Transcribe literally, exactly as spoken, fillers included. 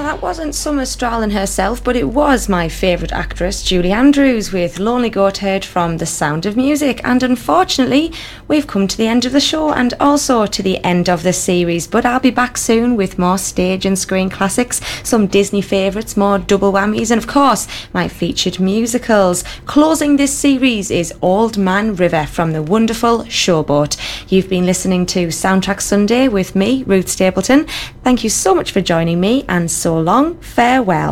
that wasn't Summer Strallen herself, but it was my favourite actress, Julie Andrews, with Lonely Goathead from The Sound of Music. And unfortunately, we've come to the end of the show and also to the end of the series. But I'll be back soon with more stage and screen classics, some Disney favourites, more double whammies, and of course, my featured musicals. Closing this series is Old Man River from the wonderful Showboat. You've been listening to Soundtrack Sunday with me, Ruth Stapleton. Thank you so much for joining me, and so long, farewell.